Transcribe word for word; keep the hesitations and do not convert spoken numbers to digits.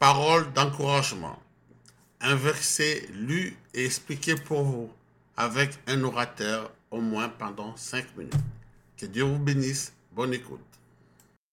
Parole d'encouragement. Un verset lu et expliqué pour vous avec un orateur au moins pendant cinq minutes. Que Dieu vous bénisse. Bonne écoute.